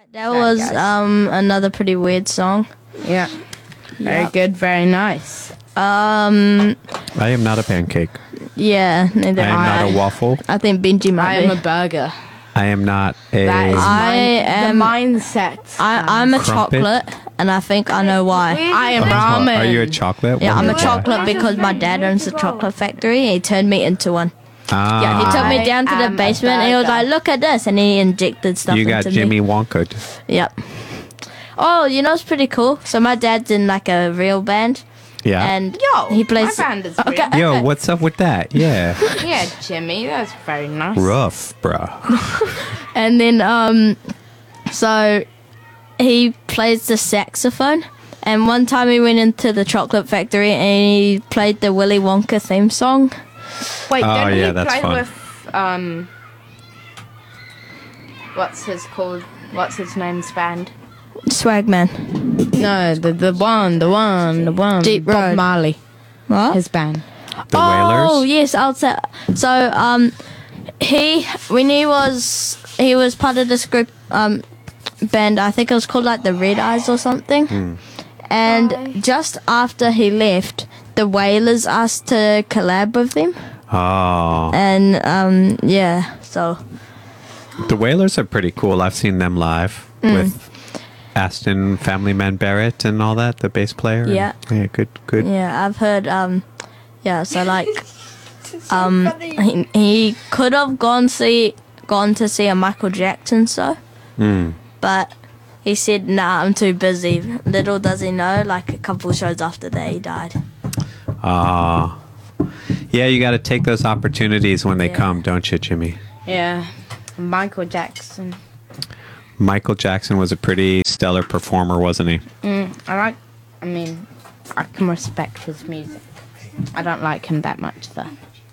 That was another pretty weird song. Yeah. Very good, very nice. I am not a pancake. Yeah, neither I am not a waffle. I think Benji might I am be. a burger. I am not a... That is I the am- mindset. I'm a Crumpet? chocolate, and I think I know why. I am Oh, ramen. Are you a chocolate? Yeah, What I'm a is that? chocolate because my dad owns a chocolate factory, and he turned me into one. Ah, Yeah, he took me down to I the am a basement, and he was burger. like, "Look at this," and he injected stuff you into got me. Jimmy Wonka. Yep. Oh, you know it's pretty cool. So my dad's in like a real band, Yeah. and Yo, he plays. my band is Okay. real. Yo, what's up with that? Yeah. Yeah, Jimmy, that's very nice. Rough, bruh. And then so he plays the saxophone. And one time he went into the chocolate factory and he played the Willy Wonka theme song. Wait, Oh, don't yeah, he that's play fun. with what's his name's band? Swagman. No, the one. Deep Bob Road. Marley, What? his band. The Oh Whalers? yes, I'll say. So he was part of this group band. I think it was called like the Red Eyes or something. And just after he left, the Whalers asked to collab with them. Oh. And yeah, so The Whalers are pretty cool. I've seen them live with Aston Family Man Barrett and all that, the bass player. Yeah. Yeah, good. yeah, I've heard yeah, so like he could have gone to see a Michael Jackson show. But he said, "Nah, I'm too busy." Little does he know, like a couple shows after that, he died. Ah. Yeah, you got to take those opportunities when they Yeah. come, don't you, Jimmy? Yeah, Michael Jackson. Michael Jackson was a pretty stellar performer, wasn't he? I can respect his music. I don't like him that much though.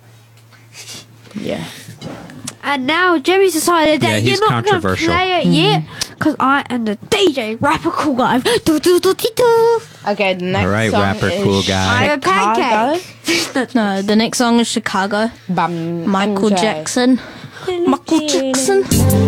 Yeah. And now Jimmy's decided Yeah, that he's you're not going to controversial. play it yet because I am the DJ rapper cool guy. Do, do, do, do, do. Okay, the next All right, song rapper is cool guy. I'm a Chicago pancake. No, the next song is Chicago. by Michael MJ. Jackson. Michael Jackson.